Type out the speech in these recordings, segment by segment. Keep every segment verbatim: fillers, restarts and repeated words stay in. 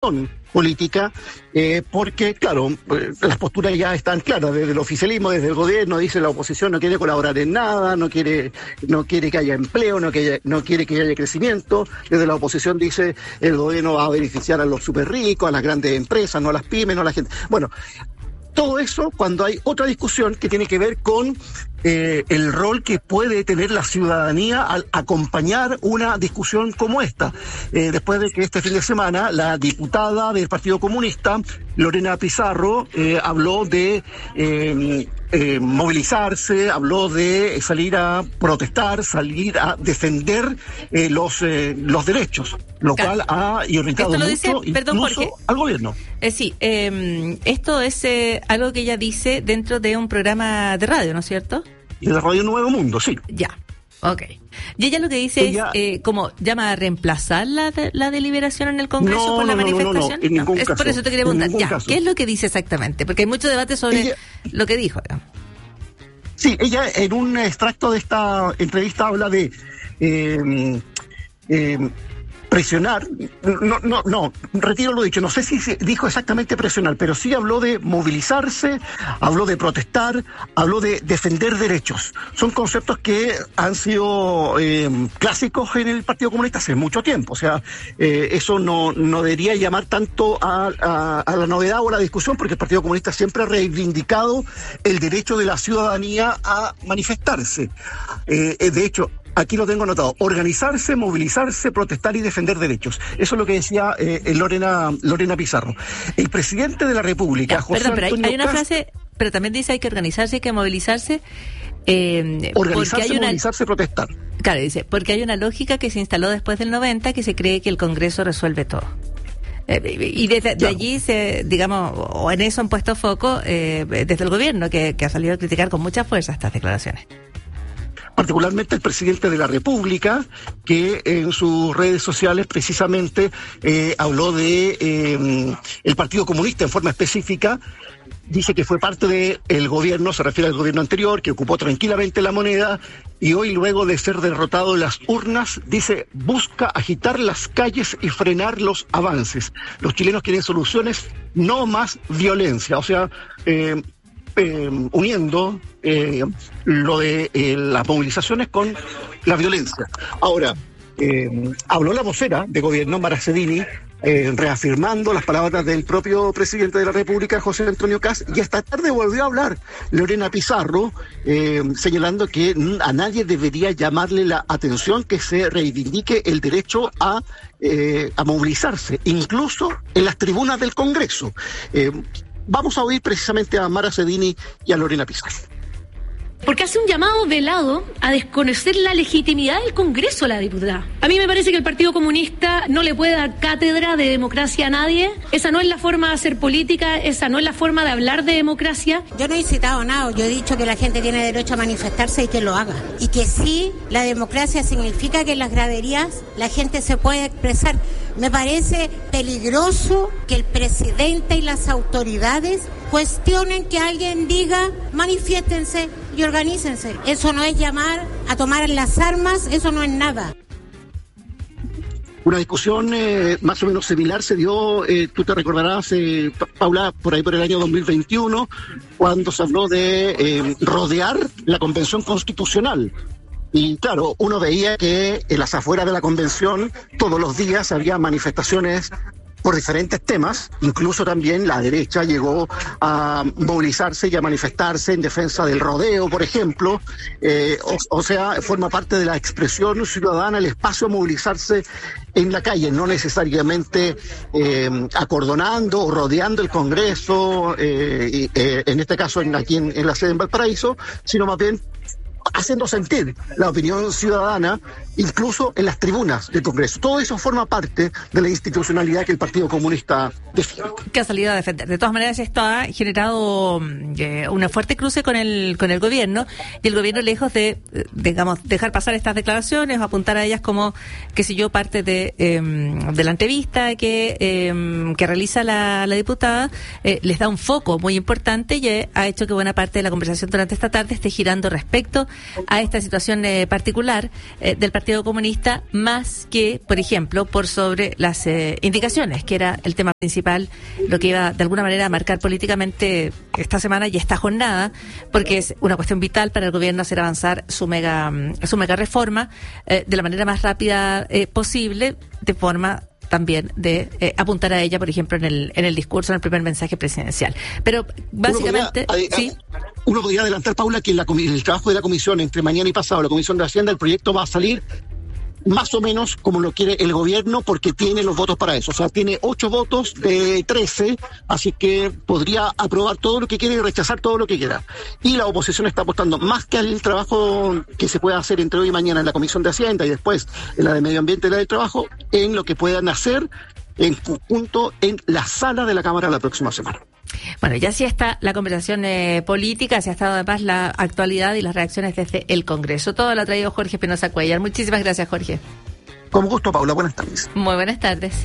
política, eh, porque, claro, las posturas ya están claras. Desde el oficialismo, desde el gobierno, dice la oposición no quiere colaborar en nada, no quiere no quiere que haya empleo, no, que haya, no quiere que haya crecimiento. Desde la oposición dice el gobierno va a beneficiar a los súper ricos, a las grandes empresas, no a las pymes, no a la gente. Bueno, todo eso cuando hay otra discusión que tiene que ver con eh, el rol que puede tener la ciudadanía al acompañar una discusión como esta. Eh, después de que este fin de semana la diputada del Partido Comunista, Lorena Pizarro, eh, habló de eh, eh, movilizarse, habló de salir a protestar, salir a defender eh, los eh, los derechos, lo claro. cual ha irritado mucho dice, perdón, incluso Jorge, al gobierno. Eh, sí, eh, esto es eh, algo que ella dice dentro de un programa de radio, ¿no es cierto? Y de Radio Nuevo Mundo, sí. Ya, ok. Y ella lo que dice ella, es, eh, como llama a reemplazar la, de, la deliberación en el Congreso no, por la no, manifestación. No, no, no, en ningún es caso. Por eso te quería preguntar, ya, caso. ¿qué es lo que dice exactamente? Porque hay mucho debate sobre ella, lo que dijo. ¿no? Sí, ella en un extracto de esta entrevista habla de eh, eh, presionar, no, no, no, retiro lo dicho, no sé si dijo exactamente presionar, pero sí habló de movilizarse, habló de protestar, habló de defender derechos. Son conceptos que han sido eh, clásicos en el Partido Comunista hace mucho tiempo, o sea, eh, eso no, no debería llamar tanto a, a, a la novedad o a la discusión, porque el Partido Comunista siempre ha reivindicado el derecho de la ciudadanía a manifestarse. Eh, de hecho, aquí lo tengo anotado: organizarse, movilizarse, protestar y defender derechos. Eso es lo que decía eh, Lorena Lorena Pizarro. El presidente de la República, ya, José perdón, pero Antonio hay, hay una Kast, frase, pero también dice hay que organizarse, hay que movilizarse. Eh, organizarse, porque hay una, movilizarse, protestar. Claro, dice, porque hay una lógica que se instaló después del noventa que se cree que el Congreso resuelve todo. Eh, y desde de allí, se, digamos, o en eso han puesto foco eh, desde el gobierno, que, que ha salido a criticar con mucha fuerza estas declaraciones. Particularmente el presidente de la República, que en sus redes sociales precisamente eh, habló de eh, el Partido Comunista en forma específica. Dice que fue parte del gobierno, se refiere al gobierno anterior, que ocupó tranquilamente la moneda y hoy, luego de ser derrotado en las urnas, dice, busca agitar las calles y frenar los avances. Los chilenos quieren soluciones, no más violencia. O sea, eh, Eh, uniendo eh, lo de eh, las movilizaciones con la violencia. Ahora, eh, habló la vocera de gobierno, Mara Sedini, eh, reafirmando las palabras del propio presidente de la República, José Antonio Kast, y esta tarde volvió a hablar Lorena Pizarro, eh, señalando que a nadie debería llamarle la atención que se reivindique el derecho a, eh, a movilizarse, incluso en las tribunas del Congreso. Eh, Vamos a oír precisamente a Mara Sedini y a Lorena Pizarro. Porque hace un llamado velado a desconocer la legitimidad del Congreso, la diputada. A mí me parece que el Partido Comunista no le puede dar cátedra de democracia a nadie. Esa no es la forma de hacer política, esa no es la forma de hablar de democracia. Yo no he citado nada, yo he dicho que la gente tiene derecho a manifestarse y que lo haga. Y que sí, la democracia significa que en las graderías la gente se puede expresar. Me parece peligroso que el presidente y las autoridades cuestionen que alguien diga manifiéstense y organícense. Eso no es llamar a tomar las armas, eso no es nada. Una discusión eh, más o menos similar se dio, eh, tú te recordarás, eh, Paula, por ahí por el año dos mil veintiuno, cuando se habló de eh, rodear la Convención Constitucional. Y claro, uno veía que en las afueras de la convención todos los días había manifestaciones por diferentes temas, incluso también la derecha llegó a movilizarse y a manifestarse en defensa del rodeo, por ejemplo, eh, o, o sea, forma parte de la expresión ciudadana, el espacio a movilizarse en la calle, no necesariamente eh, acordonando o rodeando el Congreso, eh, y, eh, en este caso en, aquí en, en la sede en Valparaíso, sino más bien haciendo sentir la opinión ciudadana, incluso en las tribunas del Congreso. Todo eso forma parte de la institucionalidad que el Partido Comunista defiende. Que ha salido a defender. De todas maneras, esto ha generado eh, una fuerte cruce con el con el gobierno, y el gobierno, lejos de, eh, digamos, dejar pasar estas declaraciones o apuntar a ellas como, qué sé yo, parte de eh, de la entrevista que eh, que realiza la, la diputada, eh, les da un foco muy importante y eh, ha hecho que buena parte de la conversación durante esta tarde esté girando respecto a esta situación eh, particular eh, del Partido Comunista, más que, por ejemplo, por sobre las eh, indicaciones, que era el tema principal, lo que iba de alguna manera a marcar políticamente esta semana y esta jornada, porque es una cuestión vital para el gobierno hacer avanzar su mega, su mega reforma eh, de la manera más rápida eh, posible, de forma también de eh, apuntar a ella, por ejemplo, en el en el discurso, en el primer mensaje presidencial. Pero básicamente, uno podría, ¿sí? Uno podría adelantar, Paula, que en la, el trabajo de la comisión entre mañana y pasado, la Comisión de Hacienda, el proyecto va a salir más o menos como lo quiere el gobierno, porque tiene los votos para eso. O sea, tiene ocho votos de trece, así que podría aprobar todo lo que quiere y rechazar todo lo que quiera. Y la oposición está apostando más que al trabajo que se pueda hacer entre hoy y mañana en la Comisión de Hacienda y después en la de Medio Ambiente y la del Trabajo, en lo que puedan hacer en conjunto en la sala de la Cámara la próxima semana. Bueno, ya sí está la conversación eh, política, se ha estado además la actualidad y las reacciones desde el Congreso. Todo lo ha traído Jorge Espinosa Cuellar. Muchísimas gracias, Jorge. Con gusto, Paula. Buenas tardes. Muy buenas tardes.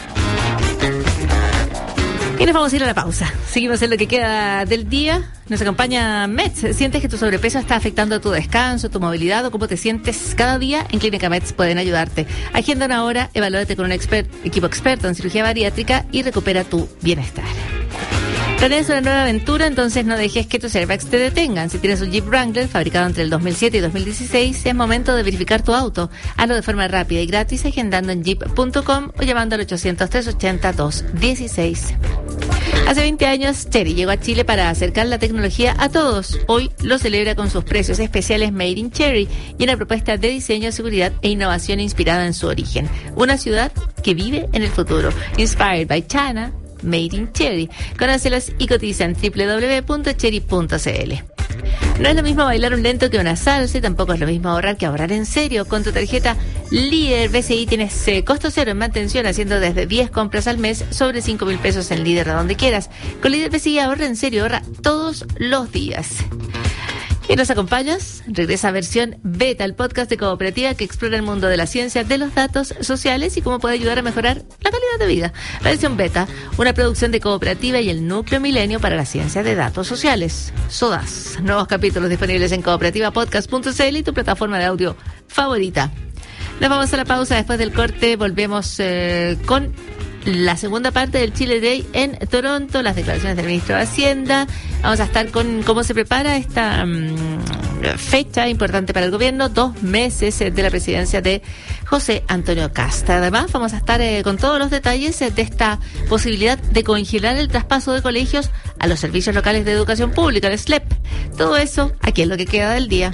Y nos vamos a ir a la pausa. Seguimos en lo que queda del día. Nos acompaña Meds. ¿Sientes que tu sobrepeso está afectando tu descanso, tu movilidad o cómo te sientes cada día? En Clínica Meds pueden ayudarte. Agenda una hora, evalúate con un expert, equipo experto en cirugía bariátrica y recupera tu bienestar. ¿Planeas una nueva aventura? Entonces no dejes que tus airbags te detengan. Si tienes un Jeep Wrangler fabricado entre el dos mil siete y dos mil dieciséis, es momento de verificar tu auto. Hazlo de forma rápida y gratis agendando en jeep punto com o llamando al ochocientos, trescientos ochenta, doscientos dieciséis. Hace veinte años, Chery llegó a Chile para acercar la tecnología a todos. Hoy lo celebra con sus precios especiales Made in Chery y una propuesta de diseño, seguridad e innovación inspirada en su origen. Una ciudad que vive en el futuro. Inspired by China. Made in Chery. Conócelos y cotiza en doble u doble u doble u punto chery punto c l. No es lo mismo bailar un lento que una salsa y tampoco es lo mismo ahorrar que ahorrar en serio. Con tu tarjeta Líder B C I tienes eh, costo cero en mantención haciendo desde diez compras al mes sobre cinco mil pesos en Líder a donde quieras. Con Líder B C I ahorra en serio, ahorra todos los días. ¿Y nos acompañas? Regresa a versión beta, el podcast de Cooperativa que explora el mundo de la ciencia, de los datos sociales y cómo puede ayudar a mejorar la calidad de vida. La versión beta, una producción de Cooperativa y el Núcleo Milenio para la Ciencia de Datos Sociales. SODAS. Nuevos capítulos disponibles en cooperativa podcast punto c l y tu plataforma de audio favorita. Nos vamos a la pausa. Después del corte volvemos eh, con la segunda parte del Chile Day en Toronto, las declaraciones del ministro de Hacienda. Vamos a estar con cómo se prepara esta um, fecha importante para el gobierno, dos meses de la presidencia de José Antonio Kast. Además, vamos a estar eh, con todos los detalles de esta posibilidad de congelar el traspaso de colegios a los servicios locales de educación pública, el S L E P. Todo eso aquí es lo que queda del día.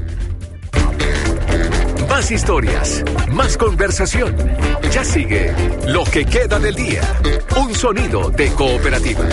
Más historias, más conversación. Ya sigue Lo que queda del día. Un sonido de Cooperativa.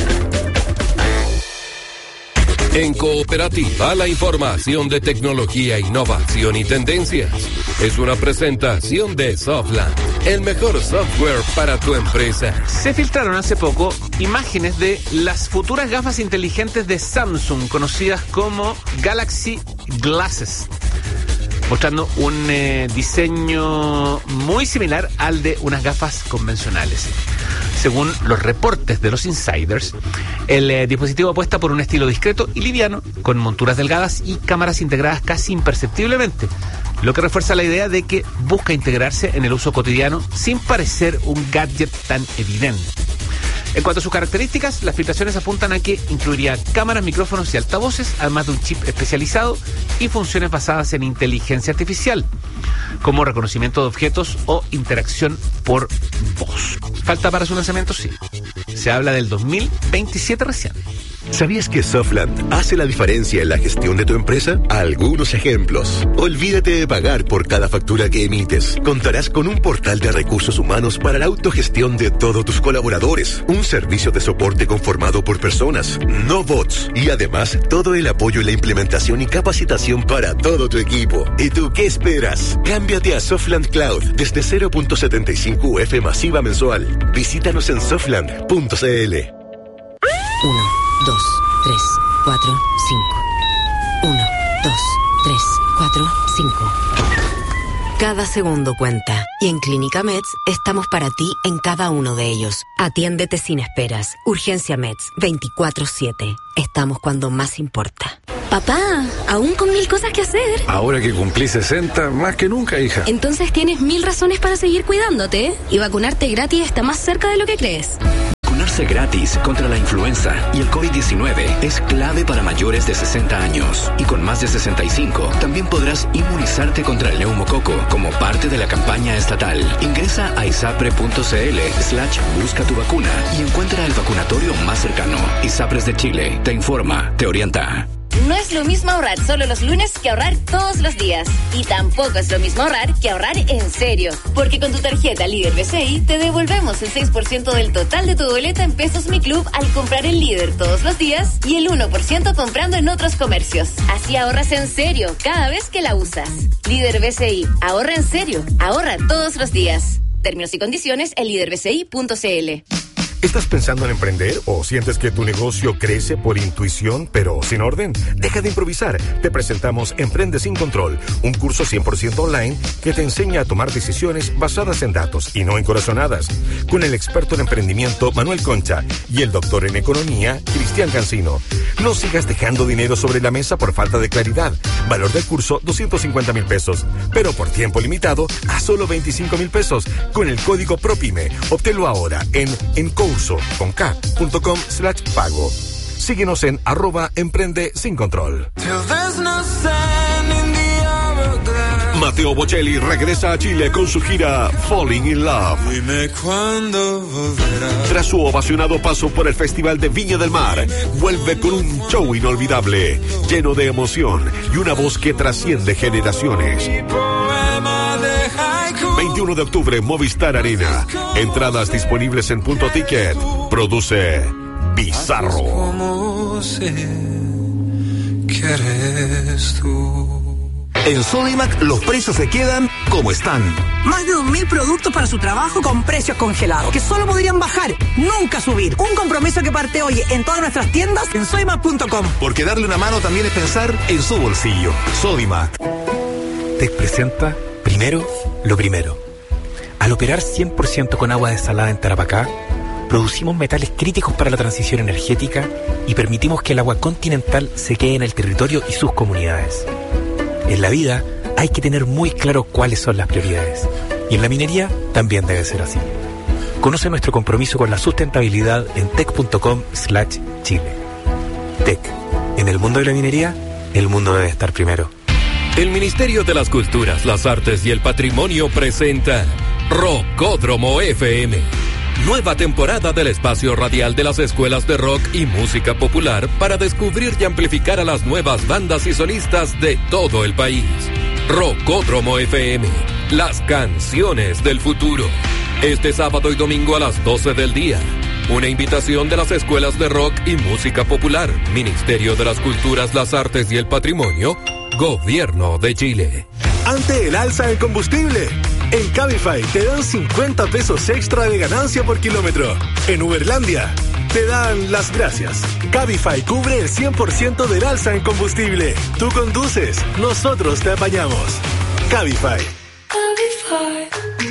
En Cooperativa, la información de tecnología, innovación y tendencias. Es una presentación de Softland, el mejor software para tu empresa. Se filtraron hace poco imágenes de las futuras gafas inteligentes de Samsung, conocidas como Galaxy Glasses, mostrando un eh, diseño muy similar al de unas gafas convencionales. Según los reportes de los insiders, el eh, dispositivo apuesta por un estilo discreto y liviano, con monturas delgadas y cámaras integradas casi imperceptiblemente, lo que refuerza la idea de que busca integrarse en el uso cotidiano sin parecer un gadget tan evidente. En cuanto a sus características, las filtraciones apuntan a que incluiría cámaras, micrófonos y altavoces, además de un chip especializado y funciones basadas en inteligencia artificial, como reconocimiento de objetos o interacción por voz. ¿Falta para su lanzamiento? Sí. Se habla del dos mil veintisiete recién. ¿Sabías que Softland hace la diferencia en la gestión de tu empresa? Algunos ejemplos. Olvídate de pagar por cada factura que emites. Contarás con un portal de recursos humanos para la autogestión de todos tus colaboradores. Un servicio de soporte conformado por personas, no bots. Y además, todo el apoyo y la implementación y capacitación para todo tu equipo. ¿Y tú qué esperas? Cámbiate a Softland Cloud desde cero punto setenta y cinco U F masiva mensual. Visítanos en softland punto c l. Uno. Dos, tres, cuatro, cinco. Uno, dos, tres, cuatro, cinco. Cada segundo cuenta. Y en Clínica Meds estamos para ti en cada uno de ellos. Atiéndete sin esperas. Urgencia Meds veinticuatro siete. Estamos cuando más importa. Papá, aún con mil cosas que hacer. Ahora que cumplí sesenta, más que nunca, hija. Entonces tienes mil razones para seguir cuidándote. Y vacunarte gratis está más cerca de lo que crees. Vacunarse gratis contra la influenza y el COVID diecinueve es clave para mayores de sesenta años. Y con más de sesenta y cinco, también podrás inmunizarte contra el neumococo como parte de la campaña estatal. Ingresa a isapre.cl slash busca tu vacuna y encuentra el vacunatorio más cercano. ISAPRES de Chile te informa, te orienta. No es lo mismo ahorrar solo los lunes que ahorrar todos los días. Y tampoco es lo mismo ahorrar que ahorrar en serio. Porque con tu tarjeta Líder B C I te devolvemos el seis por ciento del total de tu boleta en Pesos Mi Club al comprar en Líder todos los días y el uno por ciento comprando en otros comercios. Así ahorras en serio cada vez que la usas. Líder B C I. Ahorra en serio. Ahorra todos los días. Términos y condiciones en líder b c i punto c l. ¿Estás pensando en emprender o sientes que tu negocio crece por intuición pero sin orden? Deja de improvisar. Te presentamos Emprende Sin Control, un curso cien por ciento online que te enseña a tomar decisiones basadas en datos y no en corazonadas. Con el experto en emprendimiento Manuel Concha y el doctor en economía Cristian Cancino. No sigas dejando dinero sobre la mesa por falta de claridad. Valor del curso doscientos cincuenta mil pesos, pero por tiempo limitado a solo veinticinco mil pesos con el código PROPYME. Obténlo ahora en Encurso con K punto com slash pago. Síguenos en arroba emprende sin control. Matteo Bocelli regresa a Chile con su gira Falling in Love. Dime cuándo volverás. Tras su ovacionado paso por el Festival de Viña del Mar, vuelve con un show inolvidable, lleno de emoción y una voz que trasciende generaciones. veintiuno de octubre, Movistar Arena. Entradas disponibles en Punto Ticket. Produce Bizarro. Como sé que eres tú. En Sodimac los precios se quedan como están. Más de dos mil productos para su trabajo con precios congelados, que solo podrían bajar, nunca subir. Un compromiso que parte hoy en todas nuestras tiendas en sodimac punto com. Porque darle una mano también es pensar en su bolsillo. Sodimac. Te presenta primero lo primero. Al operar cien por ciento con agua desalada en Tarapacá, producimos metales críticos para la transición energética y permitimos que el agua continental se quede en el territorio y sus comunidades. En la vida hay que tener muy claro cuáles son las prioridades. Y en la minería también debe ser así. Conoce nuestro compromiso con la sustentabilidad en tec punto com slash chile. Tec. En el mundo de la minería, el mundo debe estar primero. El Ministerio de las Culturas, las Artes y el Patrimonio presenta Rockódromo F M. Nueva temporada del espacio radial de las escuelas de rock y música popular para descubrir y amplificar a las nuevas bandas y solistas de todo el país. Rockódromo F M, las canciones del futuro. Este sábado y domingo a las doce del día. Una invitación de las escuelas de rock y música popular, Ministerio de las Culturas, las Artes y el Patrimonio, Gobierno de Chile. Ante el alza del combustible, en Cabify te dan cincuenta pesos extra de ganancia por kilómetro. En Uberlandia te dan las gracias. Cabify cubre el cien por ciento del alza en combustible. Tú conduces, nosotros te apañamos. Cabify. Cabify.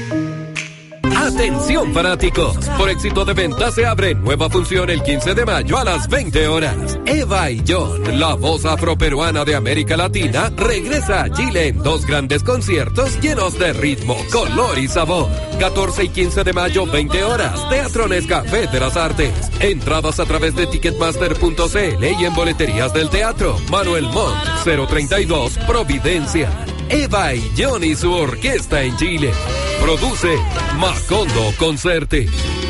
Atención fanáticos, por éxito de venta se abre nueva función el quince de mayo a las veinte horas. Eva y John, la voz afroperuana de América Latina, regresa a Chile en dos grandes conciertos llenos de ritmo, color y sabor. catorce y quince de mayo, veinte horas, Teatro Nescafé de las Artes. Entradas a través de ticketmaster punto c l y en boleterías del teatro. Manuel Montt, cero treinta y dos, Providencia. Eva y John y su orquesta en Chile. Produce Macondo Concerte.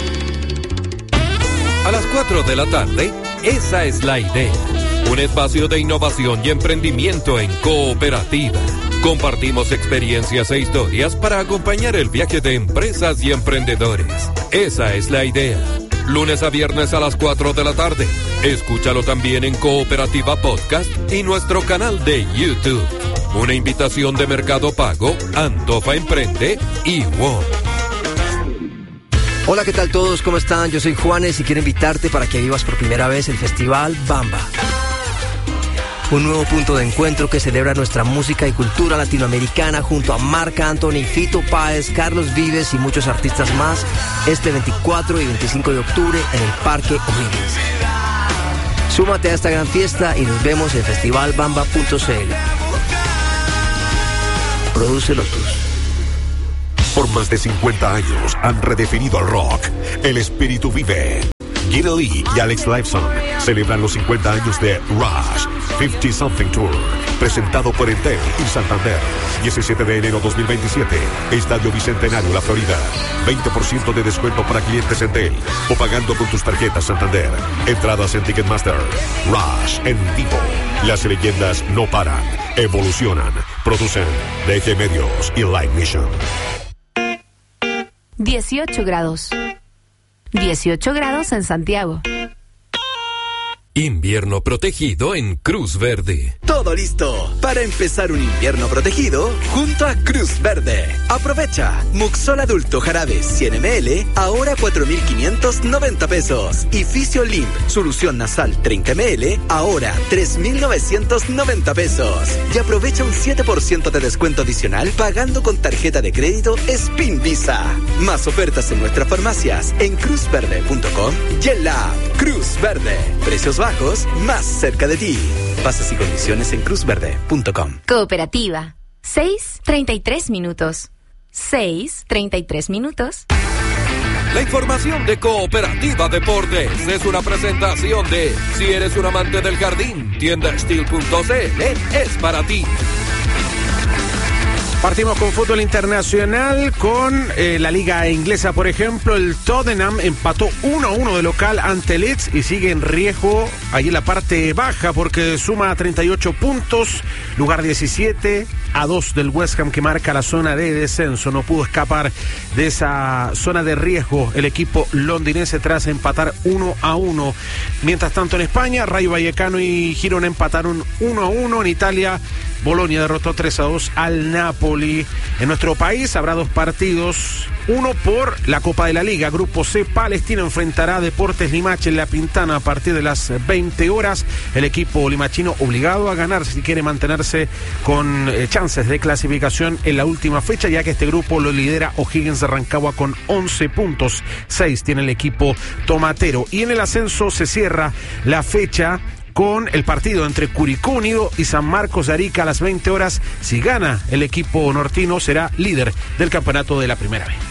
A las cuatro de la tarde, Esa es la Idea. Un espacio de innovación y emprendimiento en cooperativa. Compartimos experiencias e historias para acompañar el viaje de empresas y emprendedores. Esa es la Idea. Lunes a viernes a las cuatro de la tarde. Escúchalo también en Cooperativa Podcast y nuestro canal de YouTube. Una invitación de Mercado Pago, Antofa Emprende y WOM. Hola, ¿qué tal todos? ¿Cómo están? Yo soy Juanes y quiero invitarte para que vivas por primera vez el Festival Bamba. Un nuevo punto de encuentro que celebra nuestra música y cultura latinoamericana junto a Marc Anthony, Fito Páez, Carlos Vives y muchos artistas más este veinticuatro y veinticinco de octubre en el Parque O'Higgins. Súmate a esta gran fiesta y nos vemos en festival bamba punto c l. Produce Lotus. Por más de cincuenta años han redefinido el rock. El espíritu vive. Guido Lee y Alex Lifeson celebran los cincuenta años de Rush cincuenta Something Tour, presentado por Entel y Santander. diecisiete de enero dos mil veintisiete, Estadio Bicentenario, La Florida. veinte por ciento de descuento para clientes Entel o pagando con tus tarjetas Santander. Entradas en Ticketmaster. Rush en vivo. Las leyendas no paran, evolucionan. Producen D G Medios y Live Mission. dieciocho grados. dieciocho grados en Santiago. Invierno protegido en Cruz Verde. Todo listo para empezar un invierno protegido junto a Cruz Verde. Aprovecha Muxol Adulto Jarabe cien mililitros, ahora cuatro mil quinientos noventa pesos. Y Fisiolip Solución Nasal treinta mililitros, ahora tres mil novecientos noventa pesos. Y aprovecha un siete por ciento de descuento adicional pagando con tarjeta de crédito Spin Visa. Más ofertas en nuestras farmacias en cruz verde punto com y en la app Cruz Verde. Precios bajos más cerca de ti. Bases y condiciones en cruz verde punto com. Cooperativa. seis treinta y tres minutos. seis treinta y tres minutos. La información de Cooperativa Deportes es una presentación de si eres un amante del jardín, tienda steel punto c l es para ti. Partimos con fútbol internacional, con eh, la liga inglesa, por ejemplo. El Tottenham empató uno a uno de local ante Leeds y sigue en riesgo allí en la parte baja porque suma treinta y ocho puntos, lugar diecisiete a dos del West Ham que marca la zona de descenso. No pudo escapar de esa zona de riesgo el equipo londinense tras empatar uno a uno. Mientras tanto en España, Rayo Vallecano y Girona empataron uno a uno. En Italia, Bolonia derrotó tres a dos al Napoli. En nuestro país habrá dos partidos, uno por la Copa de la Liga. Grupo C, Palestino enfrentará a Deportes Limache en La Pintana a partir de las veinte horas. El equipo limachino obligado a ganar si quiere mantenerse con eh, chances de clasificación en la última fecha, ya que este grupo lo lidera O'Higgins de Rancagua con once puntos, seis tiene el equipo tomatero. Y en el ascenso se cierra la fecha con el partido entre Curicó Unido y San Marcos de Arica a las veinte horas. Si gana el equipo nortino, será líder del campeonato de la Primera B.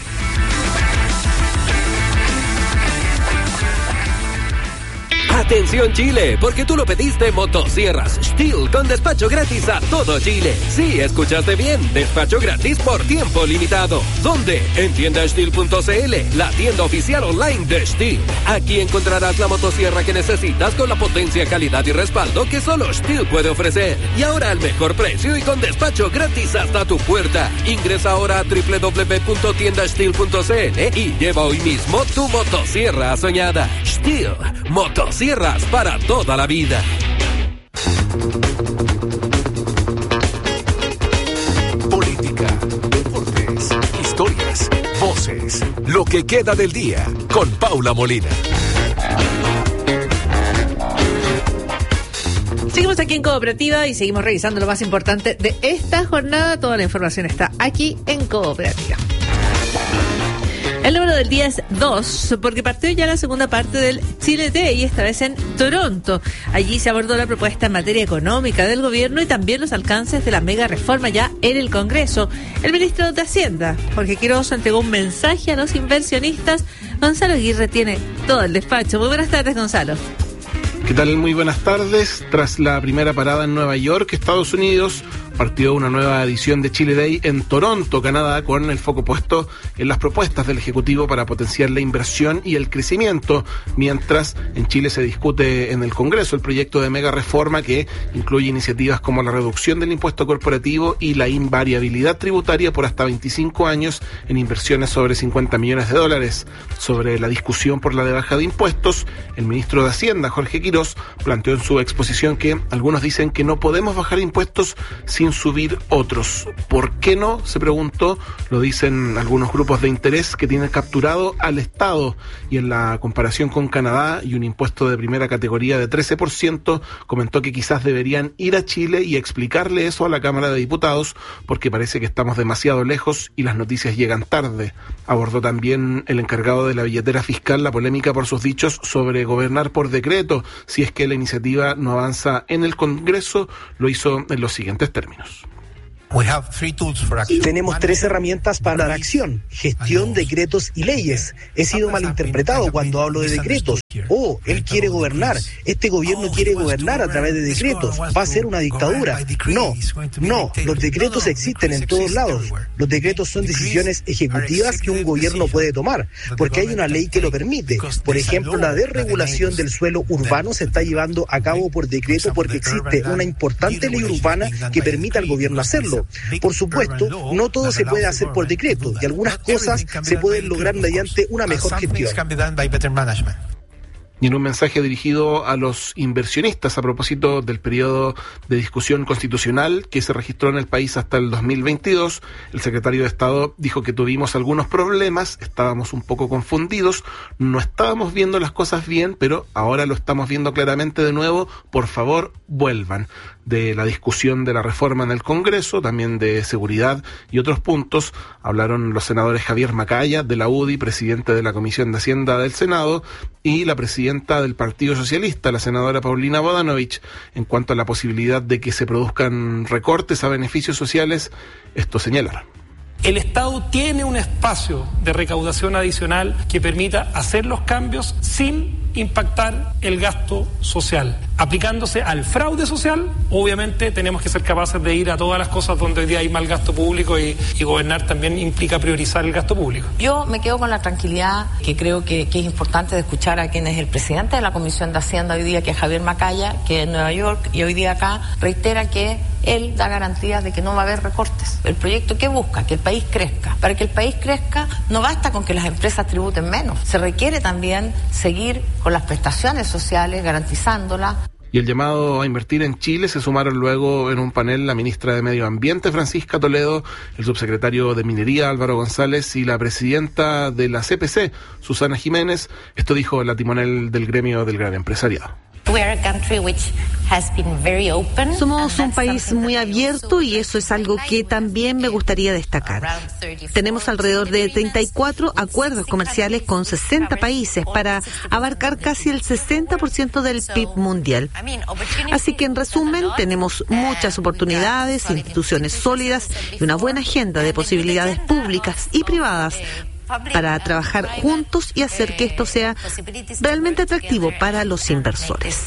Atención Chile, porque tú lo pediste. Motosierras Steel con despacho gratis a todo Chile. Sí, escuchaste bien, despacho gratis por tiempo limitado. ¿Dónde? En tienda steel punto c l, la tienda oficial online de Steel. Aquí encontrarás la motosierra que necesitas con la potencia, calidad y respaldo que solo Steel puede ofrecer. Y ahora al mejor precio y con despacho gratis hasta tu puerta. Ingresa ahora a doble u doble u doble u punto tienda steel punto c l y lleva hoy mismo tu motosierra soñada. Steel, motosierra para toda la vida. Política, deportes, historias, voces, lo que queda del día con Paula Molina. Seguimos aquí en Cooperativa y seguimos revisando lo más importante de esta jornada. Toda la información está aquí en Cooperativa. El número del día es dos, porque partió ya la segunda parte del Chile Day, esta vez en Toronto. Allí se abordó la propuesta en materia económica del gobierno y también los alcances de la mega reforma ya en el Congreso. El ministro de Hacienda, Jorge Quiroz, entregó un mensaje a los inversionistas. Gonzalo Aguirre tiene todo el despacho. Muy buenas tardes, Gonzalo. ¿Qué tal? Muy buenas tardes. Tras la primera parada en Nueva York, Estados Unidos, partió una nueva edición de Chile Day en Toronto, Canadá, con el foco puesto en las propuestas del Ejecutivo para potenciar la inversión y el crecimiento, mientras en Chile se discute en el Congreso el proyecto de mega reforma que incluye iniciativas como la reducción del impuesto corporativo y la invariabilidad tributaria por hasta veinticinco años en inversiones sobre cincuenta millones de dólares. Sobre la discusión por la rebaja de impuestos, el ministro de Hacienda, Jorge Quiroz, planteó en su exposición que algunos dicen que no podemos bajar impuestos si sin subir otros. ¿Por qué no? Se preguntó. Lo dicen algunos grupos de interés que tienen capturado al Estado, y en la comparación con Canadá y un impuesto de primera categoría de trece por ciento, comentó que quizás deberían ir a Chile y explicarle eso a la Cámara de Diputados, porque parece que estamos demasiado lejos y las noticias llegan tarde. Abordó también el encargado de la billetera fiscal la polémica por sus dichos sobre gobernar por decreto, si es que la iniciativa no avanza en el Congreso. Lo hizo en los siguientes términos. Tenemos tres herramientas para la acción: gestión, decretos y leyes. He sido malinterpretado cuando hablo de decretos. Oh, él quiere gobernar. Este gobierno quiere gobernar a través de decretos. Va a ser una dictadura. No, no, los decretos existen en todos lados. Los decretos son decisiones ejecutivas que un gobierno puede tomar, porque hay una ley que lo permite. Por ejemplo, la desregulación del suelo urbano se está llevando a cabo por decreto porque existe una importante ley urbana que permite al gobierno hacerlo. Por supuesto, no todo se puede hacer por decreto y algunas cosas se pueden lograr mediante una mejor gestión. Y en un mensaje dirigido a los inversionistas a propósito del periodo de discusión constitucional que se registró en el país hasta el dos mil veintidós, el secretario de Estado dijo que tuvimos algunos problemas, estábamos un poco confundidos, no estábamos viendo las cosas bien, pero ahora lo estamos viendo claramente de nuevo. Por favor, vuelvan. De la discusión de la reforma en el Congreso, también de seguridad y otros puntos, hablaron los senadores Javier Macaya, de la U D I, presidente de la Comisión de Hacienda del Senado, y la presidenta del Partido Socialista, la senadora Paulina Bodanovich. En cuanto a la posibilidad de que se produzcan recortes a beneficios sociales, esto señalaron. El Estado tiene un espacio de recaudación adicional que permita hacer los cambios sin impactar el gasto social. Aplicándose al fraude social, obviamente tenemos que ser capaces de ir a todas las cosas donde hoy día hay mal gasto público, y, y gobernar también implica priorizar el gasto público. Yo me quedo con la tranquilidad que creo que, que es importante de escuchar a quien es el presidente de la Comisión de Hacienda hoy día, que es Javier Macaya, que en Nueva York, y hoy día acá reitera que él da garantías de que no va a haber recortes. El proyecto que busca, que el país crezca. Para que el país crezca, no basta con que las empresas tributen menos. Se requiere también seguir con las prestaciones sociales, garantizándolas. Y el llamado a invertir en Chile se sumaron luego en un panel la ministra de Medio Ambiente, Francisca Toledo, el subsecretario de Minería, Álvaro González, y la presidenta de la C P C, Susana Jiménez. Esto dijo la timonel del gremio del gran empresariado. Somos un país muy abierto y eso es algo que también me gustaría destacar. Tenemos alrededor de treinta y cuatro acuerdos comerciales con sesenta países para abarcar casi el sesenta por ciento del P I B mundial. Así que, en resumen, tenemos muchas oportunidades, instituciones sólidas y una buena agenda de posibilidades públicas y privadas para trabajar juntos y hacer que esto sea realmente atractivo para los inversores.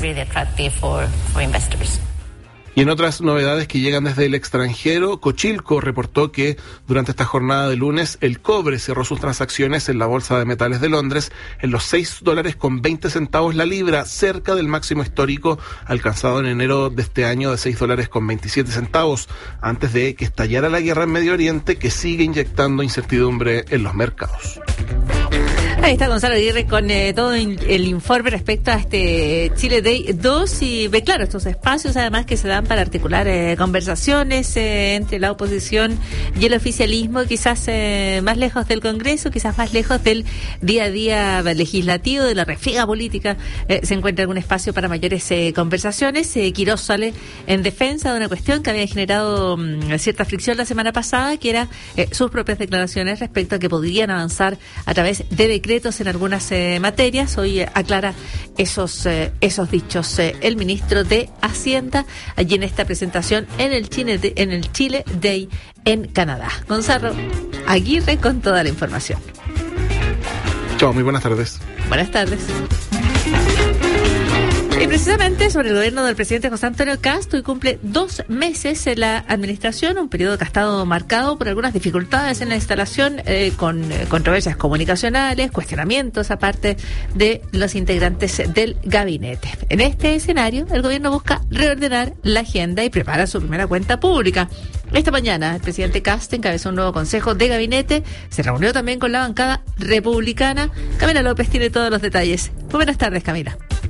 Y en otras novedades que llegan desde el extranjero, Cochilco reportó que durante esta jornada de lunes el cobre cerró sus transacciones en la Bolsa de Metales de Londres en los seis dólares con veinte centavos la libra, cerca del máximo histórico alcanzado en enero de este año de seis dólares con veintisiete centavos, antes de que estallara la guerra en Medio Oriente, que sigue inyectando incertidumbre en los mercados. Ahí está Gonzalo Aguirre con eh, todo el informe respecto a este Chile Day dos, y ve claro estos espacios además que se dan para articular eh, conversaciones eh, entre la oposición y el oficialismo, quizás eh, más lejos del Congreso, quizás más lejos del día a día legislativo, de la refriega política, eh, se encuentra algún espacio para mayores eh, conversaciones. eh, Quirós sale en defensa de una cuestión que había generado mm, cierta fricción la semana pasada, que era eh, sus propias declaraciones respecto a que podrían avanzar a través de decretos en algunas eh, materias. Hoy eh, aclara esos eh, esos dichos eh, el ministro de Hacienda allí en esta presentación en el Chile de, en el Chile Day en Canadá. Gonzalo Aguirre con toda la información. Chao, muy buenas tardes. Buenas tardes. Y precisamente sobre el gobierno del presidente José Antonio Kast, hoy cumple dos meses en la administración, un periodo que ha estado marcado por algunas dificultades en la instalación, eh, con eh, controversias comunicacionales, cuestionamientos aparte de los integrantes del gabinete. En este escenario, el gobierno busca reordenar la agenda y prepara su primera cuenta pública. Esta mañana, el presidente Kast encabezó un nuevo consejo de gabinete, se reunió también con la bancada republicana. Camila López tiene todos los detalles. Muy buenas tardes, Camila.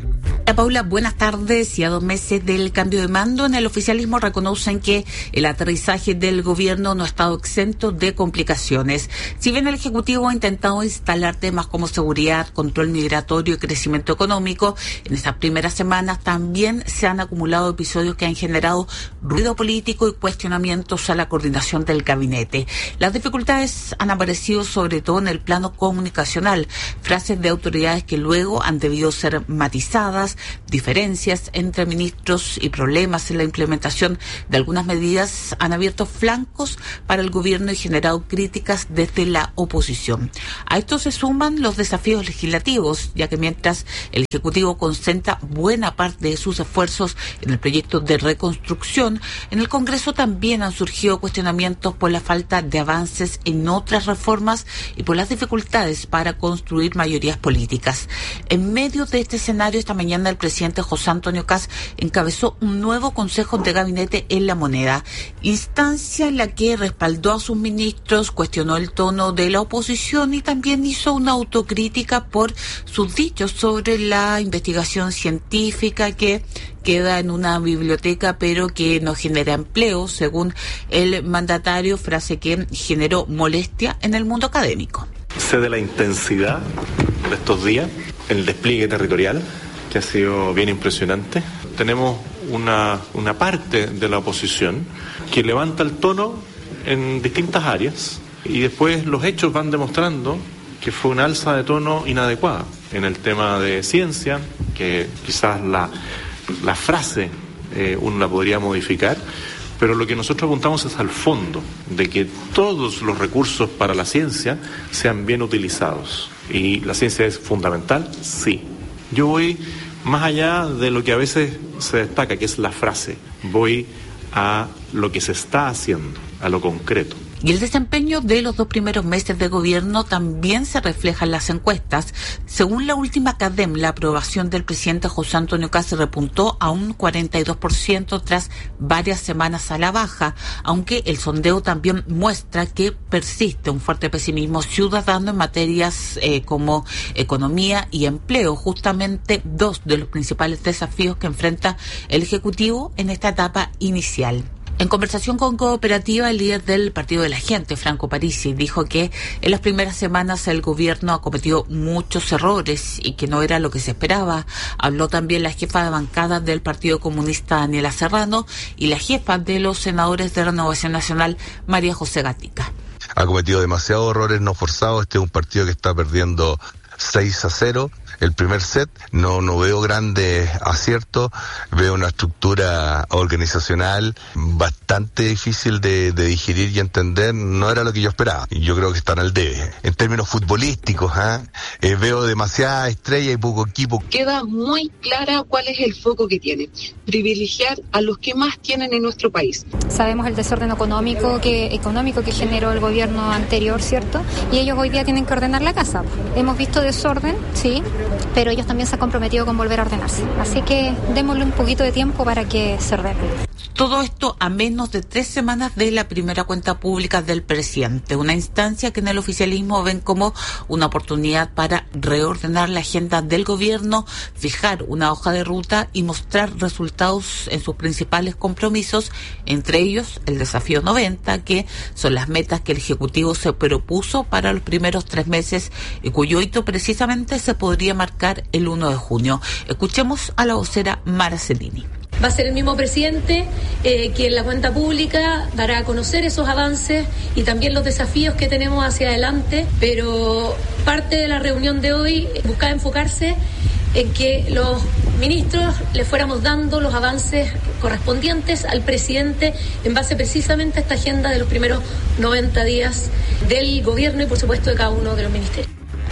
Paula, buenas tardes. Y a dos meses del cambio de mando, en el oficialismo reconocen que el aterrizaje del gobierno no ha estado exento de complicaciones. Si bien el Ejecutivo ha intentado instalar temas como seguridad, control migratorio y crecimiento económico, en estas primeras semanas también se han acumulado episodios que han generado ruido político y cuestionamientos a la coordinación del gabinete. Las dificultades han aparecido sobre todo en el plano comunicacional, frases de autoridades que luego han debido ser matizadas, diferencias entre ministros y problemas en la implementación de algunas medidas han abierto flancos para el gobierno y generado críticas desde la oposición. A esto se suman los desafíos legislativos, ya que mientras el Ejecutivo concentra buena parte de sus esfuerzos en el proyecto de reconstrucción, en el Congreso también han surgido cuestionamientos por la falta de avances en otras reformas y por las dificultades para construir mayorías políticas. En medio de este escenario, esta mañana el presidente José Antonio Kast encabezó un nuevo Consejo de Gabinete en La Moneda, instancia en la que respaldó a sus ministros, cuestionó el tono de la oposición y también hizo una autocrítica por sus dichos sobre la investigación científica que queda en una biblioteca pero que no genera empleo, según el mandatario, frase que generó molestia en el mundo académico. Sé de la intensidad de estos días, el despliegue territorial, que ha sido bien impresionante. Tenemos una, una parte de la oposición que levanta el tono en distintas áreas y después los hechos van demostrando que fue una alza de tono inadecuada. En el tema de ciencia, que quizás la, la frase eh, uno la podría modificar, pero lo que nosotros apuntamos es al fondo, de que todos los recursos para la ciencia sean bien utilizados. ¿Y la ciencia es fundamental? Sí. Yo voy más allá de lo que a veces se destaca, que es la frase. Voy a lo que se está haciendo, a lo concreto. Y el desempeño de los dos primeros meses de gobierno también se refleja en las encuestas. Según la última CADEM, la aprobación del presidente José Antonio Kast repuntó a un cuarenta y dos por ciento tras varias semanas a la baja, aunque el sondeo también muestra que persiste un fuerte pesimismo ciudadano en materias eh, como economía y empleo, justamente dos de los principales desafíos que enfrenta el Ejecutivo en esta etapa inicial. En conversación con Cooperativa, el líder del Partido de la Gente, Franco Parisi, dijo que en las primeras semanas el gobierno ha cometido muchos errores y que no era lo que se esperaba. Habló también la jefa de bancada del Partido Comunista, Daniela Serrano, y la jefa de los senadores de Renovación Nacional, María José Gatica. Ha cometido demasiados errores no forzados. Este es un partido que está perdiendo seis a cero. El primer set, no no veo grandes aciertos, veo una estructura organizacional bastante difícil de, de digerir y entender, no era lo que yo esperaba, y yo creo que están al debe. En términos futbolísticos, ¿eh? Eh, veo demasiada estrella y poco equipo. Queda muy clara cuál es el foco que tiene, privilegiar a los que más tienen en nuestro país. Sabemos el desorden económico que, económico que generó el gobierno anterior, ¿cierto? Y ellos hoy día tienen que ordenar la casa. Hemos visto desorden, sí, pero ellos también se han comprometido con volver a ordenarse. Así que démosle un poquito de tiempo para que se ordenen. Todo esto a menos de tres semanas de la primera cuenta pública del presidente, una instancia que en el oficialismo ven como una oportunidad para reordenar la agenda del gobierno, fijar una hoja de ruta y mostrar resultados en sus principales compromisos, entre ellos el desafío noventa, que son las metas que el Ejecutivo se propuso para los primeros tres meses y cuyo hito precisamente se podría marcar el uno de junio. Escuchemos a la vocera Mara Cellini. Va a ser el mismo presidente eh, que en la cuenta pública dará a conocer esos avances y también los desafíos que tenemos hacia adelante, pero parte de la reunión de hoy busca enfocarse en que los ministros le fuéramos dando los avances correspondientes al presidente en base precisamente a esta agenda de los primeros noventa días del gobierno y por supuesto de cada uno de los ministerios.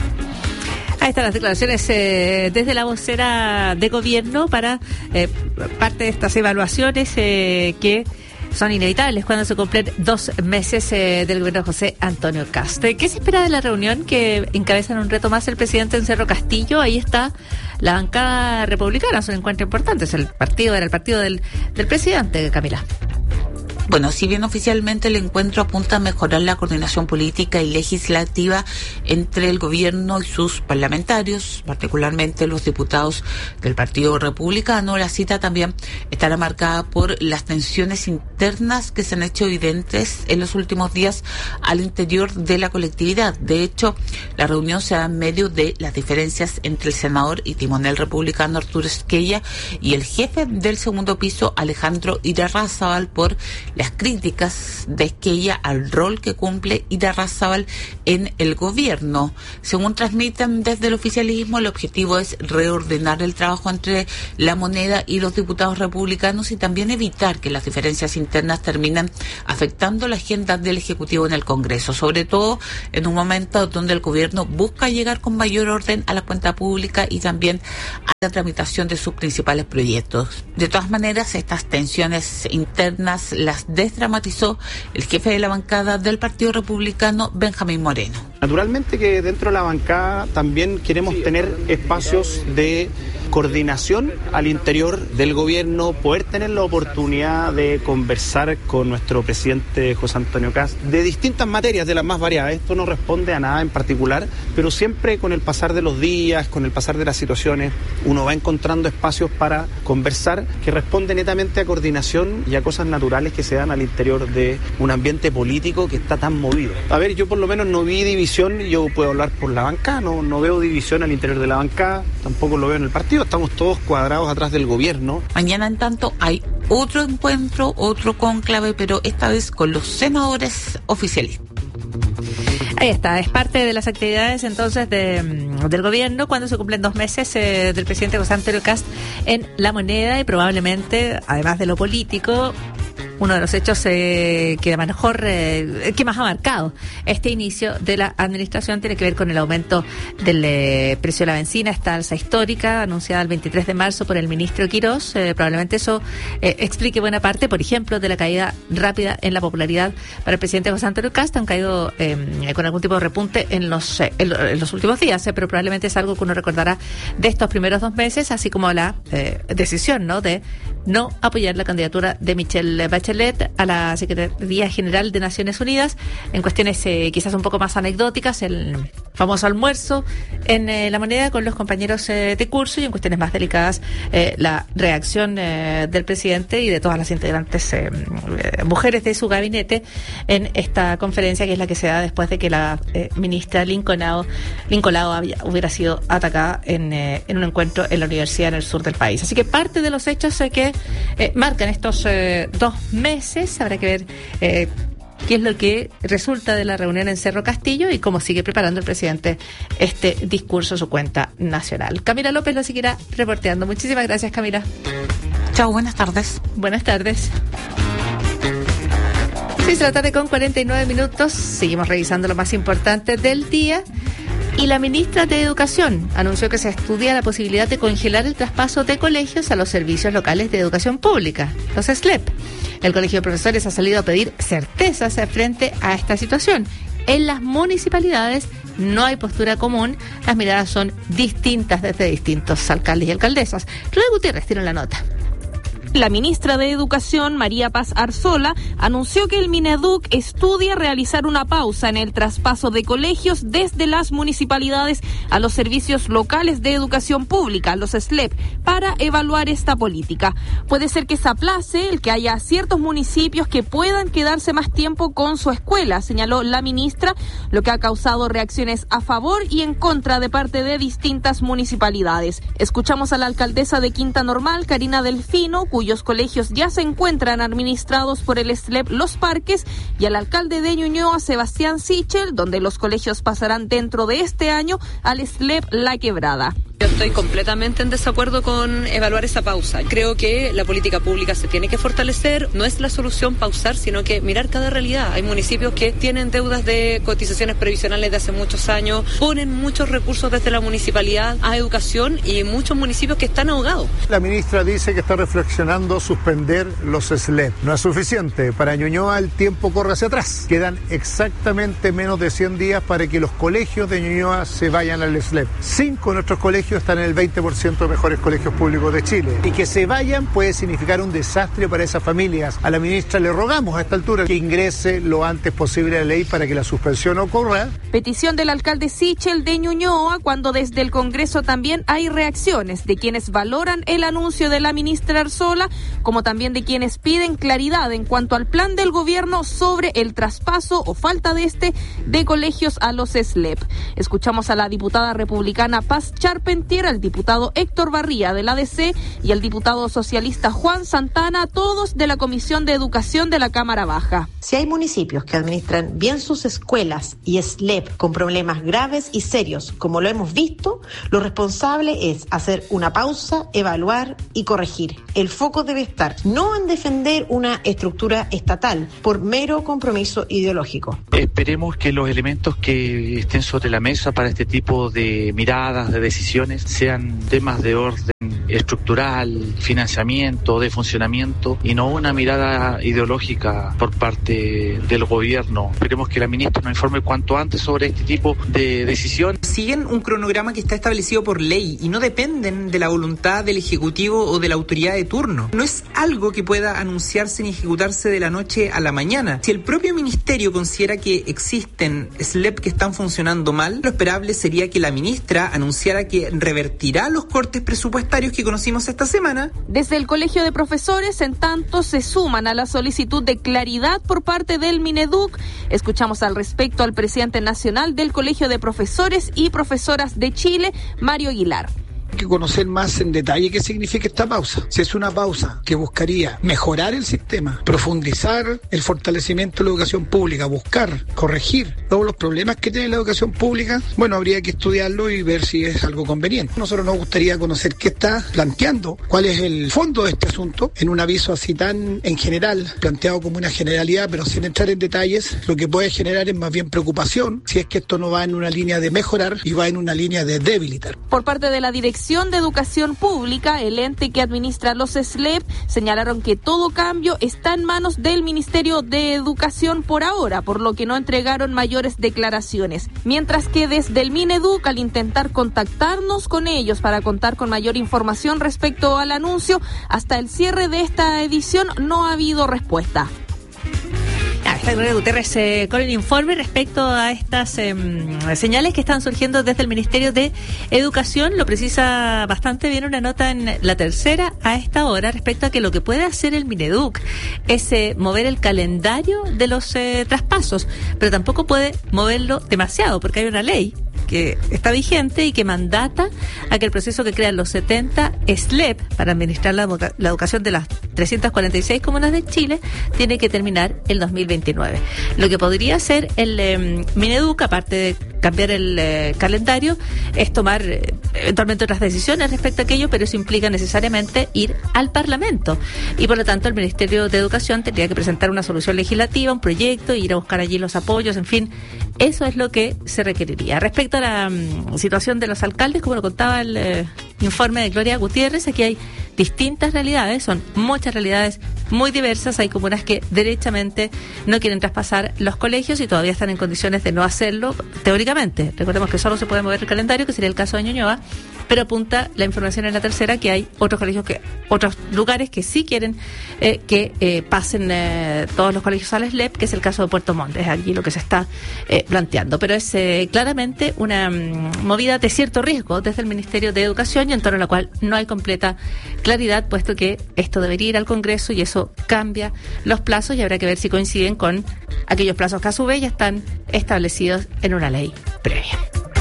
Ahí están las declaraciones eh, desde la vocera de gobierno para eh, parte de estas evaluaciones eh, que son inevitables cuando se cumplen dos meses eh, del gobierno de José Antonio Kast. ¿Qué se espera de la reunión que encabezan un reto más el presidente en Cerro Castillo? Ahí está la bancada republicana, es un encuentro importante, es el partido, era el partido del, del presidente, Camila. Bueno, si bien oficialmente el encuentro apunta a mejorar la coordinación política y legislativa entre el gobierno y sus parlamentarios, particularmente los diputados del Partido Republicano, la cita también estará marcada por las tensiones internas que se han hecho evidentes en los últimos días al interior de la colectividad. De hecho, la reunión se da en medio de las diferencias entre el senador y timonel republicano Arturo Esquella y el jefe del segundo piso Alejandro Irarrázaval por las críticas de Esquella al rol que cumple Irarrázaval en el gobierno. Según transmiten desde el oficialismo, el objetivo es reordenar el trabajo entre La Moneda y los diputados republicanos y también evitar que las diferencias internas terminen afectando la agenda del Ejecutivo en el Congreso, sobre todo en un momento donde el gobierno busca llegar con mayor orden a la cuenta pública y también a la tramitación de sus principales proyectos. De todas maneras, estas tensiones internas las desdramatizó el jefe de la bancada del Partido Republicano, Benjamín Moreno. Naturalmente que dentro de la bancada también queremos tener espacios de coordinación al interior del gobierno, poder tener la oportunidad de conversar con nuestro presidente José Antonio Kast de distintas materias, de las más variadas. Esto no responde a nada en particular, pero siempre con el pasar de los días, con el pasar de las situaciones, uno va encontrando espacios para conversar que responden netamente a coordinación y a cosas naturales que se dan al interior de un ambiente político que está tan movido. A ver, yo por lo menos no vi división, yo puedo hablar por la bancada, no, no veo división al interior de la bancada, tampoco lo veo en el partido. Estamos todos cuadrados atrás del gobierno. Mañana, en tanto, hay otro encuentro, otro cónclave, pero esta vez con los senadores oficialistas. Ahí está, es parte de las actividades entonces de, del gobierno cuando se cumplen dos meses eh, del presidente José Antonio Kast en La Moneda y probablemente, además de lo político, uno de los hechos eh, que mejor eh, que más ha marcado este inicio de la administración tiene que ver con el aumento del eh, precio de la benzina, esta alza histórica anunciada el veintitrés de marzo por el ministro Quirós. Eh, probablemente eso eh, explique buena parte, por ejemplo, de la caída rápida en la popularidad para el presidente José Antonio Kast. Han caído eh, con algún tipo de repunte en los eh, en, en los últimos días, eh, pero probablemente es algo que uno recordará de estos primeros dos meses, así como la eh, decisión, ¿no?, de no apoyar la candidatura de Michelle Bachelet a la Secretaría General de Naciones Unidas en cuestiones eh, quizás un poco más anecdóticas, el famoso almuerzo en eh, La Moneda con los compañeros eh, de curso, y en cuestiones más delicadas eh, la reacción eh, del presidente y de todas las integrantes eh, eh, mujeres de su gabinete en esta conferencia, que es la que se da después de que la eh, ministra Lincoln Lao, Lincoln Lao había, hubiera sido atacada en, eh, en un encuentro en la universidad en el sur del país. Así que parte de los hechos eh, que eh, marcan estos eh, dos meses, habrá que ver eh, qué es lo que resulta de la reunión en Cerro Castillo y cómo sigue preparando el presidente este discurso a su cuenta nacional. Camila López lo seguirá reporteando. Muchísimas gracias, Camila. Chao, buenas tardes. Buenas tardes. seis de la tarde con cuarenta y nueve minutos. Seguimos revisando lo más importante del día. Y la ministra de Educación anunció que se estudia la posibilidad de congelar el traspaso de colegios a los servicios locales de educación pública, los S L E P. El Colegio de Profesores ha salido a pedir certezas frente a esta situación. En las municipalidades no hay postura común, las miradas son distintas desde distintos alcaldes y alcaldesas. Roy Gutiérrez tiene la nota. La ministra de Educación, María Paz Arzola, anunció que el Mineduc estudia realizar una pausa en el traspaso de colegios desde las municipalidades a los servicios locales de educación pública, los S L E P, para evaluar esta política. Puede ser que se aplace el que haya ciertos municipios que puedan quedarse más tiempo con su escuela, señaló la ministra, lo que ha causado reacciones a favor y en contra de parte de distintas municipalidades. Escuchamos a la alcaldesa de Quinta Normal, Karina Delfino, cuyo cuyos colegios ya se encuentran administrados por el S L E P Los Parques, y al alcalde de Ñuñoa, Sebastián Sichel, donde los colegios pasarán dentro de este año al S L E P La Quebrada. Yo estoy completamente en desacuerdo con evaluar esa pausa. Creo que la política pública se tiene que fortalecer. No es la solución pausar, sino que mirar cada realidad. Hay municipios que tienen deudas de cotizaciones previsionales de hace muchos años, ponen muchos recursos desde la municipalidad a educación, y muchos municipios que están ahogados. La ministra dice que está reflexionando suspender los S L E P. No es suficiente. Para Ñuñoa el tiempo corre hacia atrás. Quedan exactamente menos de cien días para que los colegios de Ñuñoa se vayan al S L E P. Cinco de nuestros colegios colegios están en el veinte por ciento de mejores colegios públicos de Chile. Y que se vayan puede significar un desastre para esas familias. A la ministra le rogamos a esta altura que ingrese lo antes posible a la ley para que la suspensión ocurra. Petición del alcalde Sichel de Ñuñoa, cuando desde el Congreso también hay reacciones de quienes valoran el anuncio de la ministra Arzola, como también de quienes piden claridad en cuanto al plan del gobierno sobre el traspaso o falta de este de colegios a los S L E P. Escuchamos a la diputada republicana Paz Charpentier, al diputado Héctor Barría del A D C y al diputado socialista Juan Santana, todos de la Comisión de Educación de la Cámara Baja. Si hay municipios que administran bien sus escuelas y S L E P con problemas graves y serios, como lo hemos visto, lo responsable es hacer una pausa, evaluar y corregir. El foco debe estar no en defender una estructura estatal por mero compromiso ideológico. Esperemos que los elementos que estén sobre la mesa para este tipo de miradas, de decisiones, sean temas de orden estructural, financiamiento, de funcionamiento, y no una mirada ideológica por parte del gobierno. Esperemos que la ministra nos informe cuanto antes sobre este tipo de decisiones. Siguen un cronograma que está establecido por ley y no dependen de la voluntad del Ejecutivo o de la autoridad de turno. No es algo que pueda anunciarse ni ejecutarse de la noche a la mañana. Si el propio ministerio considera que existen S L E P que están funcionando mal, lo esperable sería que la ministra anunciara que revertirá los cortes presupuestarios que conocimos esta semana. Desde el Colegio de Profesores, en tanto, se suman a la solicitud de claridad por parte del Mineduc. Escuchamos al respecto al presidente nacional del Colegio de Profesores y Profesoras de Chile, Mario Aguilar. Hay que conocer más en detalle qué significa esta pausa. Si es una pausa que buscaría mejorar el sistema, profundizar el fortalecimiento de la educación pública, buscar, corregir todos los problemas que tiene la educación pública, bueno, habría que estudiarlo y ver si es algo conveniente. A nosotros nos gustaría conocer qué está planteando, cuál es el fondo de este asunto, en un aviso así tan en general, planteado como una generalidad, pero sin entrar en detalles. Lo que puede generar es más bien preocupación si es que esto no va en una línea de mejorar y va en una línea de debilitar. Por parte de la Dirección de Educación Pública, el ente que administra los S L E P, señalaron que todo cambio está en manos del Ministerio de Educación por ahora, por lo que no entregaron mayores declaraciones. Mientras que desde el Mineduc, al intentar contactarnos con ellos para contar con mayor información respecto al anuncio, hasta el cierre de esta edición no ha habido respuesta. Está Gloria Gutiérrez eh, con el informe respecto a estas eh, señales que están surgiendo desde el Ministerio de Educación. Lo precisa bastante bien una nota en La Tercera a esta hora respecto a que lo que puede hacer el Mineduc es eh, mover el calendario de los eh, traspasos, pero tampoco puede moverlo demasiado porque hay una ley que está vigente y que mandata a que el proceso que crean los setenta S L E P para administrar la, la educación de las trescientas cuarenta y seis comunas de Chile tiene que terminar el dos mil veintinueve. Lo que podría hacer el eh, Mineduc, aparte de cambiar el eh, calendario, es tomar eh, eventualmente otras decisiones respecto a aquello, pero eso implica necesariamente ir al Parlamento. Y por lo tanto el Ministerio de Educación tendría que presentar una solución legislativa, un proyecto, ir a buscar allí los apoyos, en fin, eso es lo que se requeriría. Respecto a la um, situación de los alcaldes, como lo contaba el eh, informe de Gloria Gutiérrez, aquí hay distintas realidades, son muchas realidades muy diversas. Hay comunas que derechamente no quieren traspasar los colegios y todavía están en condiciones de no hacerlo teóricamente. Recordemos que solo se puede mover el calendario, que sería el caso de Ñuñoa, pero apunta la información en La Tercera que hay otros colegios, que otros lugares que sí quieren eh, que eh, pasen eh, todos los colegios al S L E P, que es el caso de Puerto Montt. Es allí lo que se está eh, planteando, pero es eh, claramente una um, movida de cierto riesgo desde el Ministerio de Educación y en torno a la cual no hay completa claridad, puesto que esto debería ir al Congreso y eso cambia los plazos y habrá que ver si coinciden con aquellos plazos que a su vez ya están establecidos en una ley previa.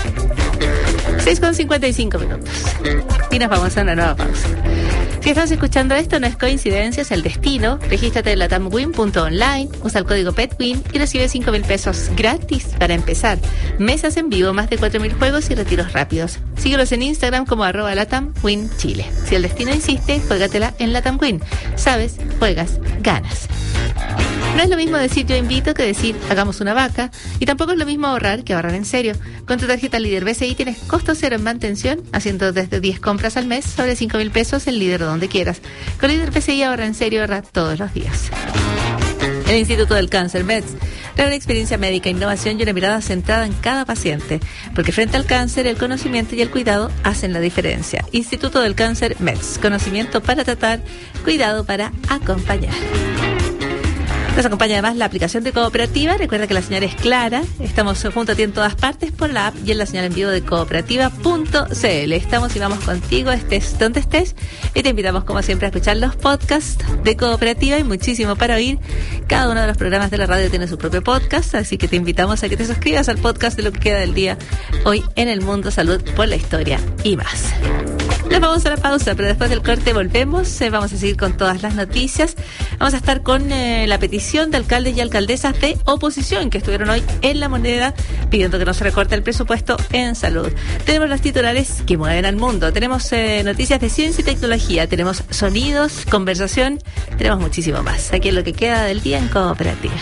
seis con cincuenta y cinco minutos. Y nos vamos a una nueva pausa. Si estás escuchando esto, no es coincidencia, es el destino. Regístrate en latamwin punto online, usa el código PETWIN y recibe cinco mil pesos gratis para empezar. Mesas en vivo, más de cuatro mil juegos y retiros rápidos. Síguelos en Instagram como arroba latamwinchile. Si el destino insiste, juégatela en LatamWin. Sabes, juegas, ganas. No es lo mismo decir yo invito que decir hagamos una vaca, y tampoco es lo mismo ahorrar que ahorrar en serio. Con tu tarjeta Líder B C I tienes costo cero en mantención, haciendo desde diez compras al mes sobre cinco mil pesos en Líder donde quieras. Con Líder B C I ahorra en serio, ahorra todos los días. El Instituto del Cáncer, M E D S, Trae una experiencia médica, innovación y una mirada centrada en cada paciente, porque frente al cáncer, el conocimiento y el cuidado hacen la diferencia. Instituto del Cáncer M E D S, conocimiento para tratar, cuidado para acompañar. Nos acompaña además la aplicación de Cooperativa. Recuerda que la señal es clara. Estamos junto a ti en todas partes por la app y en la señal en vivo de cooperativa punto c l. Estamos y vamos contigo, estés donde estés. Y te invitamos, como siempre, a escuchar los podcasts de Cooperativa. Hay muchísimo para oír. Cada uno de los programas de la radio tiene su propio podcast, así que te invitamos a que te suscribas al podcast de lo que queda del día hoy en el mundo, salud por la historia y más. Nos vamos a la pausa, pero después del corte volvemos. Eh, vamos a seguir con todas las noticias. Vamos a estar con eh, la petición de alcaldes y alcaldesas de oposición que estuvieron hoy en La Moneda pidiendo que no se recorte el presupuesto en salud. Tenemos los titulares que mueven al mundo. Tenemos eh, noticias de ciencia y tecnología. Tenemos sonidos, conversación. Tenemos muchísimo más. Aquí en lo que queda del día en Cooperativa.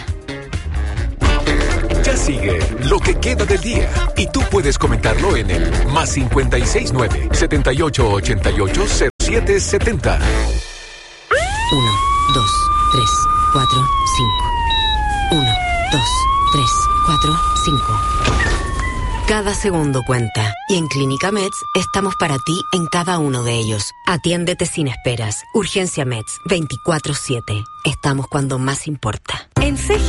Ya sigue lo que queda del día y tú puedes comentarlo en el más cincuenta y seis nueve, setenta y ocho ochenta y ocho, cero siete setenta. Uno, dos, tres, cuatro, cinco. Uno, dos, tres, cuatro, cinco. Cada segundo cuenta y en Clínica M E D S estamos para ti en cada uno de ellos. Atiéndete sin esperas. Urgencia M E D S veinticuatro siete. Estamos cuando más importa. En C G